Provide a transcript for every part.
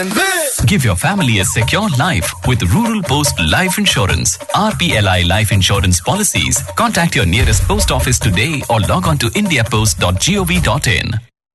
Give your family a secure life with Rural Post Life Insurance. RPLI Life Insurance Policies. Contact your nearest post office today or log on to indiapost.gov.in.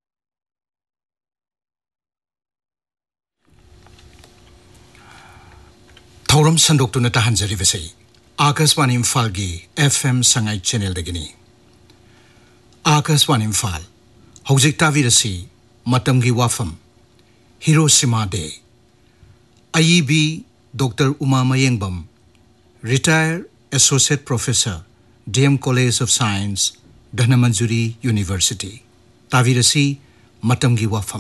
Thauram Sandoktu Tahanjari Visi. Akaswani Imphal-gi FM Sangai Channel Dagini. Akaswani Imphal. Hojik tavirasi matamgi wafam. Hiroshima Day. IEB Dr. Uma Mayengbam, Retired Associate Professor, DM College of Science, Dhanamanjuri University. Tavirasi matamgi wafam.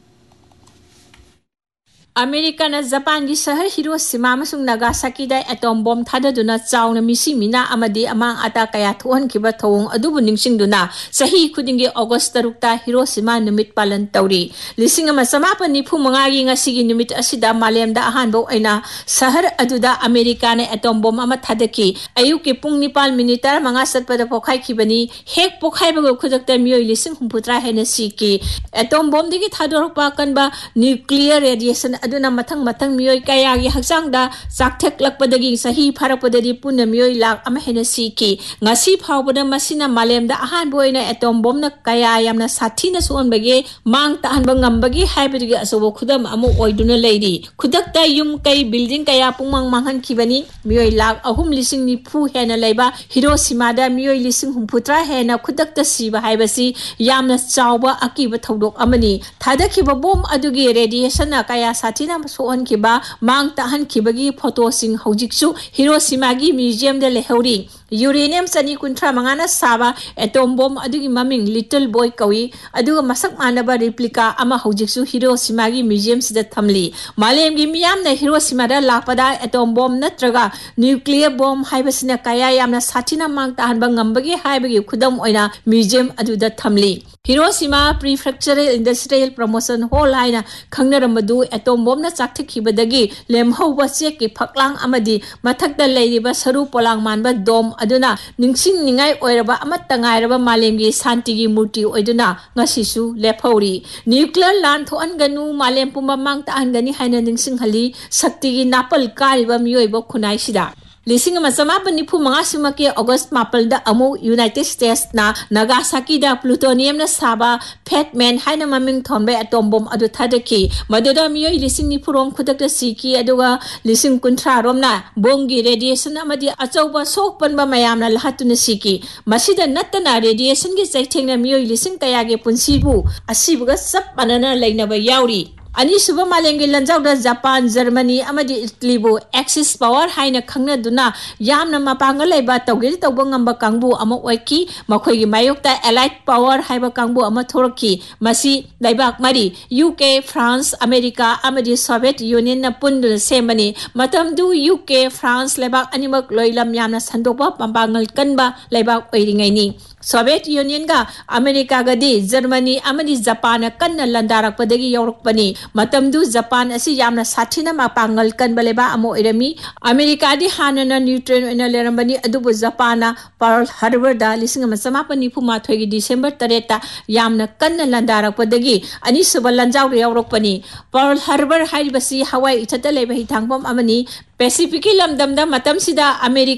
America na Japan gi sahar Hiroshima amasung Nagasaki dai atom bomb thadaduna chawna misi mina amadi amang ata kaya thuan kiba thawung adubu ningsingduna sahi khudingi August 3 ta Hiroshima numit palan tawri lising ama samapan ni phumanga gi ngasigi numit asida malemda ahanbo aina sahar aduda America na atom bomb ama thadaki ayuki pung nipal minitar manga satpada pokhai khibani hek pokhai bago khudakta mioi lising humputra hena siki atom bomb digi thadorpa kanba nuclear radiation aduna mathang mioi kaya gi haksang da sakthek lakpadagi sahi pharakpadadi punna mioi lak ama hena siki ngasi phawbada masina malemda ahan boina atom bomb na kaya yamna sathina sonbage mang ta hanba ngambagi haibigi asobo khudam amu oiduna leidi khudakta yum kai building kaya pungmang manghan khibani mioi lak ahum lising ni phu hena leiba Hiroshima da mioi lising humputra hena khudakta siba haibasi yamna chawba akiba thodok amani thadakhiba bomb adugi radiation na kaya Tina soon kiba mang tahan kibagi photo sing hojiksu Hiroshima gi museum de lehori uranium sani kuntra mangana saba atom bomb adugi maming little boy kawi aduga masak manaba replica ama hojiksu Hiroshima gi museum sida thamli malem gi miyam na Hiroshima da lapada atom bomb natraga nuclear bomb haibasina kaya yamna satina mang tahan bangambagi haibagi khudam oina museum aduda thamli Hiroshima Prefectural Industrial Promotion Hall haina khangnaramadu atom bomb na chakthikibadagi lemhauba cheki phaklang amadi mathakta leiriba saru polang manba dom aduna ningsing ningai oiraba amatta ngairaba malemgi santigi murti oiduna ngasisu lephauri nuclear lan thoan ganu malem pumba mang ta angani haina ningsing hali saktigi napal kariba miyoiba khunai sida Lising masamapani phu manga simake August mapal da amu United States na Nagasaki da plutonium na saba Fat Man haina maming thonbe atom bomb adu thadaki madoda miyoi lising ni phurom khudak da siki aduga lising kunthra romna bomgi radiation amadi achauba sokpan ba mayam na lahatuna siki masida nattana radiation gi chaithengna miyoi lising kaya ge punsibu asibuga sap manana leina ba yauri Ani suba malengi lanjauda Japan, Germany, amadi Italy bu Axis power haina khangna duna yamna mapanga leiba tawgiri tawbangamba kangbu ama oiki makhoigi mayokta Allied power haiba kangbu ama thorki masi laibak mari UK, France, America, amadi Soviet Union na pundul semani matamdu UK, France laibak animak loilam yamna sandopa pambangal kanba laibak oiringai ni Soviet Union ga America ga di Germany amadi Japan kanna landarak padagi yorok pani matamdu Japan asi yamna sathina mapangal kan baleba amo irami America di hanana neutron ina lerambani adubu Japan Pearl Harbor da lising masamapani phuma thoigi December 3 ta yamna kanna landarak padagi ani subal lanjaw yorok pani Pearl Harbor haibasi Hawaii ithata leba hithangpam amani Pacific lamdamda matam sida America